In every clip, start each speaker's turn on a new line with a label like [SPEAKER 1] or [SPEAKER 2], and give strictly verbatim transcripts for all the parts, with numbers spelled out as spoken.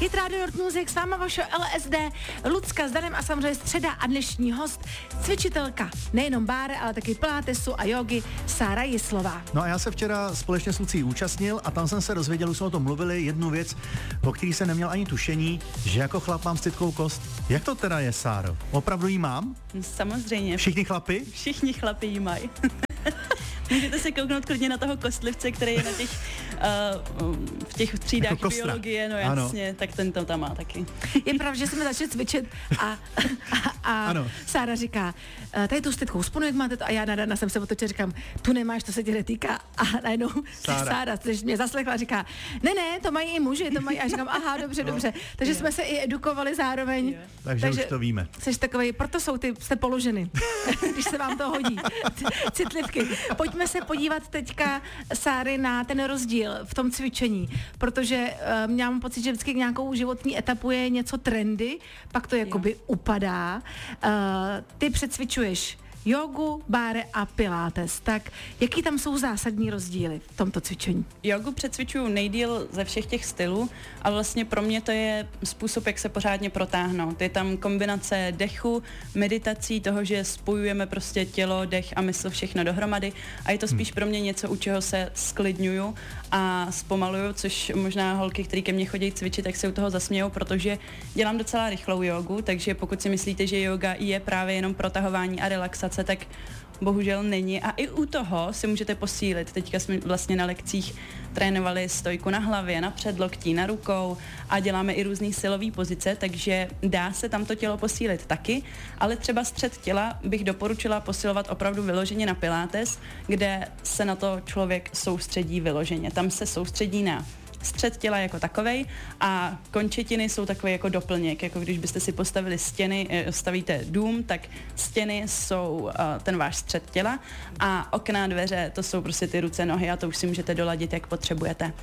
[SPEAKER 1] Hit Radio Nord Music, s váma vaše L S D, Lucka s Danem a samozřejmě středa a dnešní host, cvičitelka nejenom báre, ale taky pilatesu a jogy, Sára Jislová.
[SPEAKER 2] No a já se včera společně s Lucí účastnil a tam jsem se dozvěděl, už jsme o tom mluvili, jednu věc, o který jsem neměl ani tušení, že jako chlap mám stytkou kost. Jak to teda je, Sáro? Opravdu ji mám?
[SPEAKER 3] Samozřejmě.
[SPEAKER 2] Všichni chlapi?
[SPEAKER 3] Všichni chlapi ji mají. Můžete se kouknout klidně na toho kostlivce, který je na těch, uh, v těch třídách jako biologie, no jasně, ano. Tak ten to tam má taky.
[SPEAKER 1] Je pravda, že jsme začali cvičit a, a, a Sára říká, tady tu stytkou sponu, jak máte to? A já na Dana jsem se otočila, říkám, tu nemáš, to se tě netýká. A najednou Sára, Sára což mě zaslechla, říká, ne, ne, to mají i muži, to mají. A říkám, aha, dobře, no, dobře. Takže je. Jsme se i edukovali zároveň. Je.
[SPEAKER 2] Takže, Takže už to víme.
[SPEAKER 1] Jsi takovej, proto jsou ty, jste položeny, když se vám to hodí. Citlivky. Pojďme se podívat teďka, Sáry, na ten rozdíl v tom cvičení, protože uh, mám pocit, že vždycky nějakou životní etapu je něco trendy, pak to jakoby upadá. Uh, ty přecvičuješ jogu, báre a pilates. Tak jaký tam jsou zásadní rozdíly v tomto cvičení?
[SPEAKER 3] Jogu přecvičuju nejdýl ze všech těch stylů a vlastně pro mě to je způsob, jak se pořádně protáhnout. Je tam kombinace dechu, meditací, toho, že spojujeme prostě tělo, dech a mysl všechno dohromady a je to spíš hmm. pro mě něco, u čeho se sklidňuju a zpomaluju, což možná holky, které ke mně chodí cvičit, tak se u toho zasmějou, protože dělám docela rychlou jogu, takže pokud si myslíte, že yoga je právě jenom protahování a relaxace, tak bohužel není. A i u toho si můžete posílit. Teďka jsme vlastně na lekcích trénovali stojku na hlavě, na předloktí, na rukou a děláme i různý silový pozice, takže dá se tam to tělo posílit taky, ale třeba střed těla bych doporučila posilovat opravdu vyloženě na pilates, kde se na to člověk soustředí vyloženě. Tam se soustředí na střed těla jako takovej a končetiny jsou takový jako doplněk, jako když byste si postavili stěny, stavíte dům, tak stěny jsou uh, ten váš střed těla a okna, dveře, to jsou prostě ty ruce, nohy a to už si můžete doladit, jak potřebujete.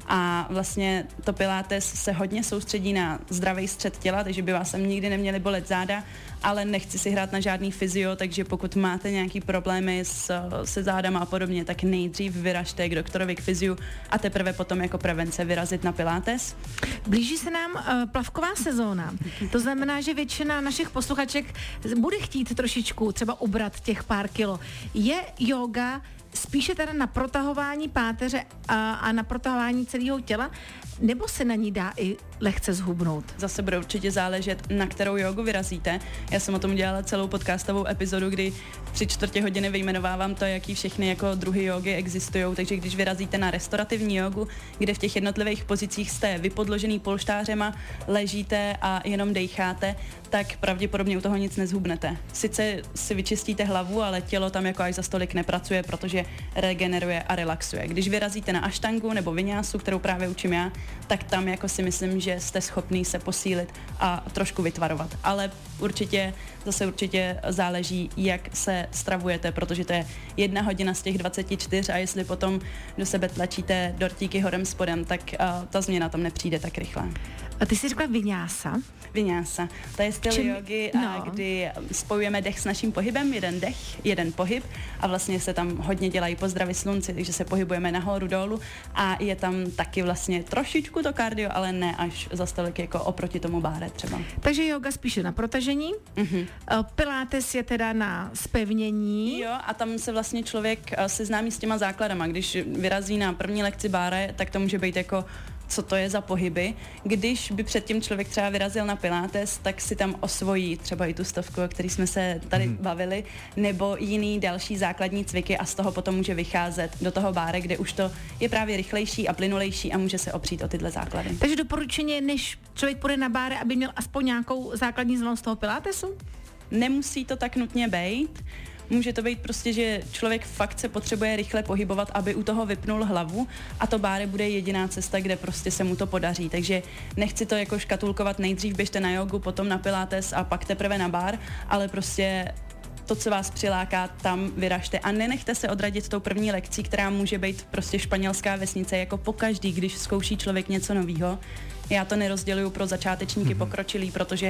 [SPEAKER 3] A vlastně to pilates se hodně soustředí na zdravý střed těla, takže by vás tam nikdy neměly bolet záda, ale nechci si hrát na žádný fyzio, takže pokud máte nějaký problémy s, se zádama a podobně, tak nejdřív vyražte k doktorovi, k fyziu a teprve potom jako prevence vyrazit na pilates.
[SPEAKER 1] Blíží se nám uh, plavková sezóna. To znamená, že většina našich posluchaček bude chtít trošičku třeba ubrat těch pár kilo. Je yoga spíše teda na protahování páteře a, a na protahování celého těla, nebo se na ní dá i lehce zhubnout?
[SPEAKER 3] Zase bude určitě záležet, na kterou jogu vyrazíte. Já jsem o tom dělala celou podcastovou epizodu, kdy tři čtvrtě hodiny vyjmenovávám to, jaký všechny jako druhy jogy existují, takže když vyrazíte na restaurativní jogu, kde v těch jednotlivých pozicích jste vypodložený polštářema, ležíte a jenom dejcháte, tak pravděpodobně u toho nic nezhubnete. Sice si vyčistíte hlavu, ale tělo tam jako až za stolik nepracuje, protože regeneruje a relaxuje. Když vyrazíte na aštangu nebo vinyásu, kterou právě učím já, tak tam jako si myslím, že jste schopný se posílit a trošku vytvarovat. Ale určitě, zase určitě záleží, jak se stravujete, protože to je jedna hodina z těch dvacet čtyři a jestli potom do sebe tlačíte dortíky horem spodem, tak uh, ta změna tam nepřijde tak rychle.
[SPEAKER 1] A ty jsi řekla vinyása?
[SPEAKER 3] Vinyása. To je styl Čem? jogy, no. kdy spojujeme dech s naším pohybem, jeden dech, jeden pohyb a vlastně se tam hodně dělají pozdravy slunci, takže se pohybujeme nahoru, dolů a je tam taky vlastně trošičku to kardio, ale ne až za stolik jako oproti tomu báre třeba.
[SPEAKER 1] Takže yoga spíše na protažení, mm-hmm. pilates je teda na zpevnění.
[SPEAKER 3] Jo, a tam se vlastně člověk seznámí s těma základama. Když vyrazí na první lekci báre, tak to může být jako co to je za pohyby. Když by předtím člověk třeba vyrazil na pilates, tak si tam osvojí třeba i tu stovku, o který jsme se tady hmm. bavili, nebo jiný další základní cviky a z toho potom může vycházet do toho báre, kde už to je právě rychlejší a plynulejší a může se opřít o tyhle základy.
[SPEAKER 1] Takže doporučení, než člověk půjde na báre, aby měl aspoň nějakou základní znalost toho pilatesu?
[SPEAKER 3] Nemusí to tak nutně být. Může to být prostě, že člověk fakt se potřebuje rychle pohybovat, aby u toho vypnul hlavu a to báre bude jediná cesta, kde prostě se mu to podaří. Takže nechci to jako škatulkovat, nejdřív běžte na jogu, potom na pilates a pak teprve na bar, ale prostě to, co vás přiláká, tam vyražte a nenechte se odradit tou první lekcí, která může být prostě španělská vesnice, jako pokaždý, když zkouší člověk něco novýho. Já to nerozděluju pro začátečníky, mm-hmm. pokročilý, protože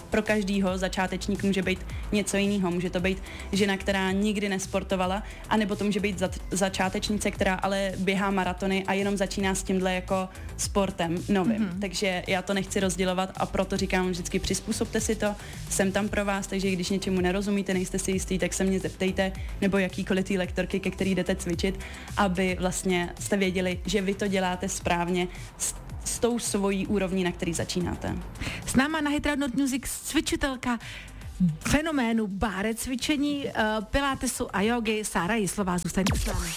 [SPEAKER 3] pro každýho začátečník může být něco jiného. Může to být žena, která nikdy nesportovala, anebo to může být za, začátečnice, která ale běhá maratony a jenom začíná s tímhle jako sportem novým. Mm-hmm. Takže já to nechci rozdělovat a proto říkám vždycky přizpůsobte si to, jsem tam pro vás, takže když něčemu nerozumíte, nejste si jistý, tak se mě zeptejte, nebo jakýkoliv té lektorky, ke který jdete cvičit, aby vlastně jste věděli, že vy to děláte správně s, s tou svojí úrovní, na který začínáte.
[SPEAKER 1] S náma na Hit Radio Nord Music cvičitelka fenoménu báre cvičení, uh, pilatesu a jogy Sára Jislová. Zůstaňte s námi.